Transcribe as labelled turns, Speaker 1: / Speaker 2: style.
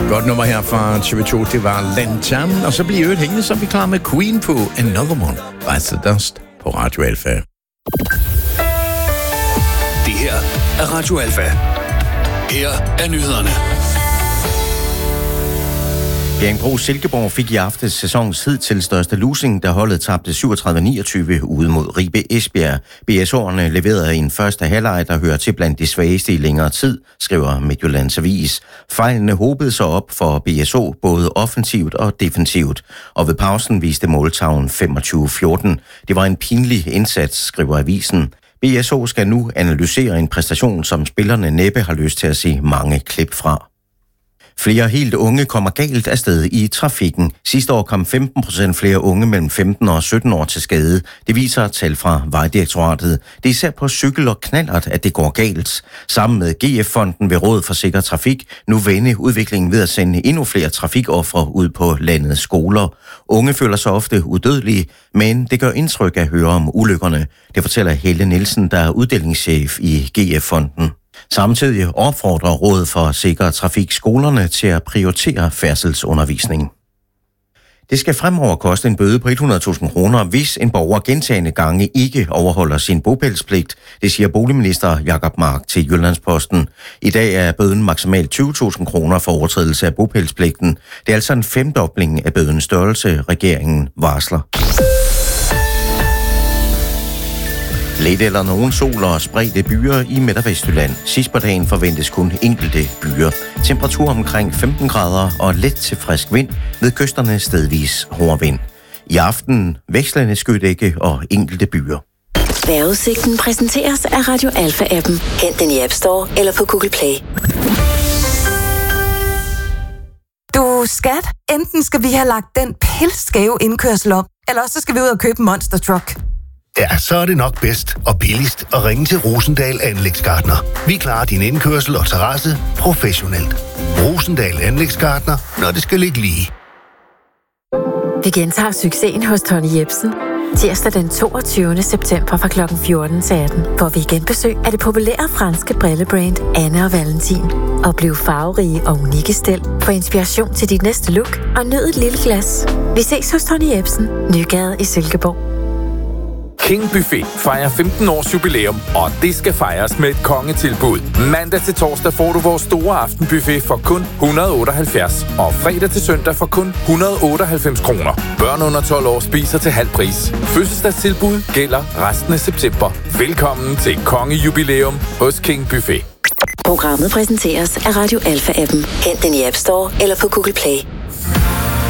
Speaker 1: Godt nummer her fra TV2, det var Lantern. Og så bliver øvrigt hængende, så vi klar med Queen på Another One, Bites the Dust på Radio Alfa.
Speaker 2: Det her er Radio Alfa. Her er nyhederne.
Speaker 3: Bjerringbro Silkeborg fik i aftes sæsonens hidtil største losing, da holdet tabte 37-29 ude mod Ribe Esbjerg. BSO'erne leverede en første halvleg, der hører til blandt de svageste i længere tid, skriver Midtjyllands Avis. Fejlene hobede sig op for BSO både offensivt og defensivt, og ved pausen viste måltavlen 25-14. Det var en pinlig indsats, skriver avisen. BSO skal nu analysere en præstation, som spillerne næppe har lyst til at se mange klip fra. Flere helt unge kommer galt afsted i trafikken. Sidste år kom 15% flere unge mellem 15 og 17 år til skade. Det viser tal fra Vejdirektoratet. Det er især på cykel og knallert, at det går galt. Sammen med GF-fonden vil Rådet for Sikker Trafik nu vende udviklingen ved at sende endnu flere trafikofre ud på landets skoler. Unge føler sig ofte udødelige, men det gør indtryk at høre om ulykkerne. Det fortæller Helle Nielsen, der er uddelingschef i GF-fonden. Samtidig opfordrer Rådet for Sikker Trafik skolerne til at prioritere færdselsundervisning. Det skal fremover koste en bøde på 100.000 kroner, hvis en borger gentagne gange ikke overholder sin bopælspligt. Det siger boligminister Jakob Mark til Jyllandsposten. I dag er bøden maksimalt 20.000 kroner for overtrædelse af bopælspligten. Det er altså en femdobling af bødens størrelse, regeringen varsler. Lidt eller nogen sol og spredte byer i Midt- og Vestjylland. Sidst på dagen forventes kun enkelte byer. Temperatur omkring 15 grader og let til frisk vind. Ved kysterne stedvis hård vind. I aften vekslende skydække og enkelte byer.
Speaker 4: Vejrudsigten præsenteres af Radio Alfa-appen. Hent den i App Store eller på Google Play.
Speaker 5: Du skat, enten skal vi have lagt den pilskæve indkørsel op, eller så skal vi ud og købe en monster truck.
Speaker 6: Ja, så er det nok bedst og billigst at ringe til Rosendal Anlægsgartner. Vi klarer din indkørsel og terrasse professionelt. Rosendal Anlægsgartner, når det skal ligge lige.
Speaker 4: Vi gentager succesen hos Tony Jebsen. Tirsdag den 22. september fra kl. 14 til 18, hvor vi igen besøg af det populære franske brillebrand Anne og Valentin. Oplev farverige og unikke stel, få inspiration til dit næste look og nyd et lille glas. Vi ses hos Tony Jebsen, Nygade i Silkeborg.
Speaker 7: King Buffet fejrer 15 års jubilæum, og det skal fejres med et kongetilbud. Mandag til torsdag får du vores store aftenbuffet for kun 178, og fredag til søndag for kun 198 kroner. Børn under 12 år spiser til halv pris. Fødselsdagstilbud gælder resten af september. Velkommen til kongejubilæum hos King Buffet.
Speaker 4: Programmet præsenteres af Radio Alfa-appen. Hent den i App Store eller på Google Play.